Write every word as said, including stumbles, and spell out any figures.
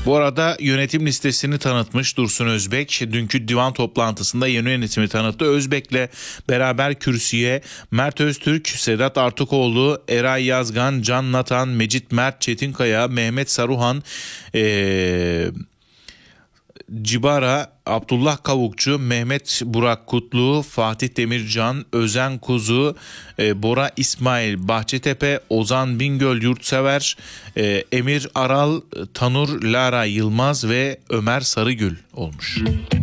Bu arada yönetim listesini tanıtmış Dursun Özbek. Dünkü divan toplantısında yeni yönetimi tanıttı. Özbek'le beraber kürsüye Mert Öztürk, Sedat Artıkoğlu, Eray Yazgan, Can Natan, Mecit Mert, Çetinkaya, Mehmet Saruhan, ee, Cibara, Abdullah Kavukçu, Mehmet Burak Kutlu, Fatih Demircan, Özen Kuzu, e, Bora İsmail Bahçetepe, Ozan Bingöl Yurtsever, e, Emir Aral, Tanur Lara Yılmaz ve Ömer Sarıgül olmuş.